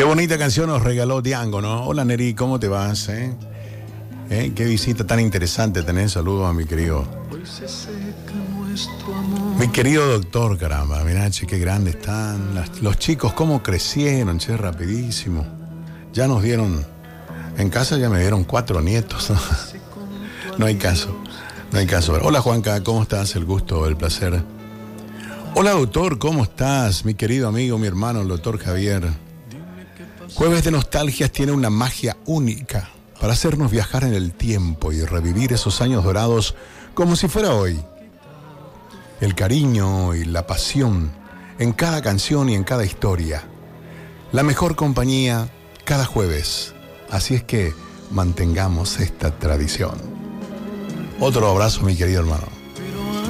bonita canción nos regaló Diango, ¿no? Hola Neri, ¿cómo te vas? Qué visita tan interesante tenés. Saludos a mi querido doctor, caramba. Mirá, che, qué grandes están. Los chicos, cómo crecieron, che, rapidísimo. Ya nos dieron, en casa ya me dieron 4 nietos. No hay caso. Hola Juanca, ¿cómo estás? El gusto, el placer. Hola doctor, ¿cómo estás? Mi querido amigo, mi hermano, el doctor Javier. Jueves de Nostalgias tiene una magia única para hacernos viajar en el tiempo y revivir esos años dorados como si fuera hoy. El cariño y la pasión en cada canción y en cada historia. La mejor compañía cada jueves. Así es que mantengamos esta tradición. Otro abrazo, mi querido hermano.